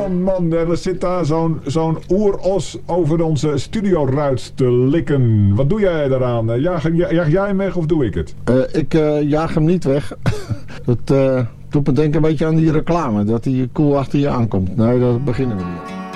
man. Er zit daar zo'n oeros over onze studioruit te likken. Wat doe jij eraan? Jaag jij hem weg of doe ik het? Ik jaag hem niet weg. Dat doet me denken een beetje aan die reclame. Dat die koel achter je aankomt. Nee, daar beginnen we niet aan.